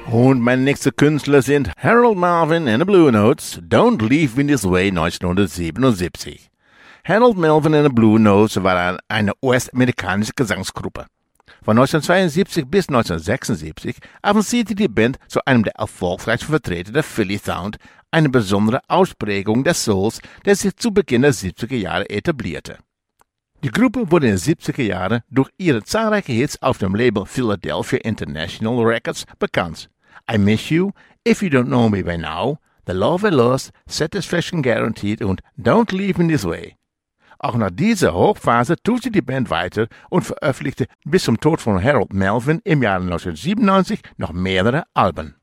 Und meine nächsten Künstler sind Harold Melvin and the Blue Notes, Don't Leave Me This Way 1977. Harold Melvin and the Blue Notes waren eine US-amerikanische Gesangsgruppe. Von 1972 bis 1976 avancierte die Band zu einem der erfolgreichsten Vertreter der Philly Sound, eine besondere Ausprägung des Souls, der sich zu Beginn der 70er Jahre etablierte. Die Gruppe wurde in den 70er Jahren durch ihre zahlreichen Hits auf dem Label Philadelphia International Records bekannt. I Miss You, If You Don't Know Me By Now, The Love I Lost, Satisfaction Guaranteed und Don't Leave Me This Way. Auch nach dieser Hochphase tourte die Band weiter und veröffentlichte bis zum Tod von Harold Melvin im Jahr 1997 noch mehrere Alben.